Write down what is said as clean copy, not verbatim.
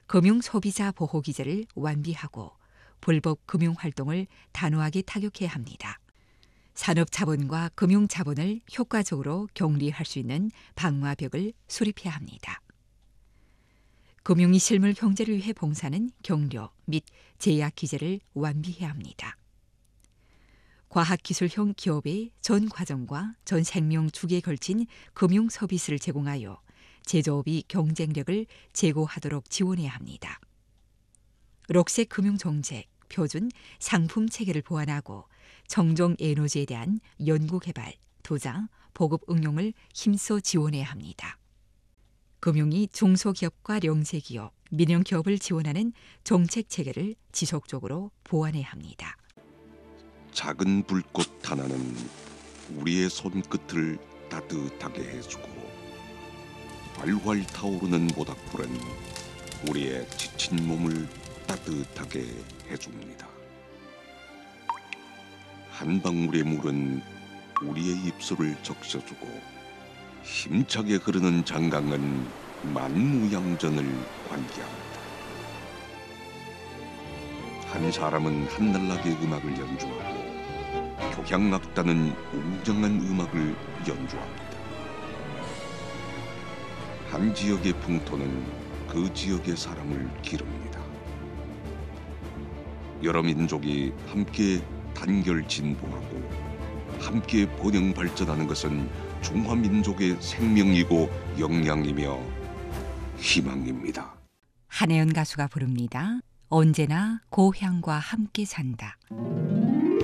금융소비자 보호기제를 완비하고 불법 금융활동을 단호하게 타격해야 합니다. 산업자본과 금융자본을 효과적으로 격리할 수 있는 방화벽을 수립해야 합니다. 금융이 실물 경제를 위해 봉사하는 경료 및 제약 기제를 완비해야 합니다. 과학기술형 기업의 전 과정과 전 생명 주기에 걸친 금융 서비스를 제공하여 제조업이 경쟁력을 제고하도록 지원해야 합니다. 록색 금융 정책, 표준, 상품 체계를 보완하고 정종 에너지에 대한 연구 개발, 투자, 보급 응용을 힘써 지원해야 합니다. 금융이 중소기업과 영세기업, 민영기업을 지원하는 정책 체계를 지속적으로 보완해야 합니다. 작은 불꽃 하나는 우리의 손끝을 따뜻하게 해주고 활활 타오르는 모닥불은 우리의 지친 몸을 따뜻하게 해줍니다. 한 방울의 물은 우리의 입술을 적셔주고 힘차게 흐르는 장강은 만무양전을 관계합니다. 한 사람은 한날나게 음악을 연주하고 교향악단은 웅장한 음악을 연주합니다. 한 지역의 풍토는 그 지역의 사람을 기릅니다. 여러 민족이 함께 단결 진보하고 함께 번영 발전하는 것은 중화민족의 생명이고 역량이며 희망입니다. 한혜연 가수가 부릅니다. 언제나 고향과 함께 산다.